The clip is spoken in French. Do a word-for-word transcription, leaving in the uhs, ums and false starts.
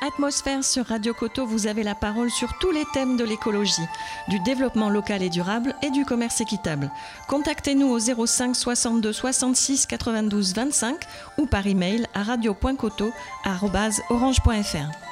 Atmosphère sur Radio Coteau, vous avez la parole sur tous les thèmes de l'écologie, du développement local et durable et du commerce équitable. Contactez-nous au zéro cinq soixante-deux soixante-six quatre-vingt-douze vingt-cinq ou par email à radio point coteau arobase orange point f r.